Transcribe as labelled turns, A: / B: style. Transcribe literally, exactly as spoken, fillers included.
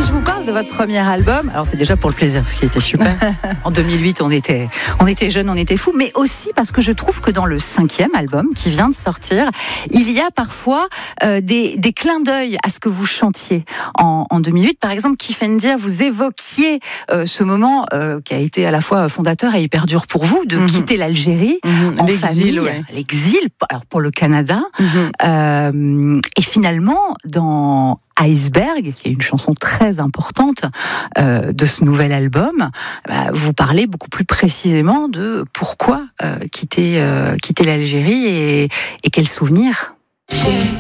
A: Si je vous parle de votre premier album, alors c'est déjà pour le plaisir, parce qu'il était super. En deux mille huit, on était, on était jeunes, on était fous, mais aussi parce que je trouve que dans le cinquième album qui vient de sortir, il y a parfois euh, des, des clins d'œil à ce que vous chantiez en, en deux mille huit. Par exemple, Kif N'Dir, vous évoquiez euh, ce moment euh, qui a été à la fois fondateur et hyper dur pour vous, de mmh. quitter l'Algérie mmh. en l'exil, famille, ouais. l'exil, alors pour le Canada, mmh. euh, et finalement dans Iceberg, qui est une chanson très importante euh, de ce nouvel album, bah, vous parlez beaucoup plus précisément de pourquoi euh, quitter, euh, quitter l'Algérie et, et quels souvenirs.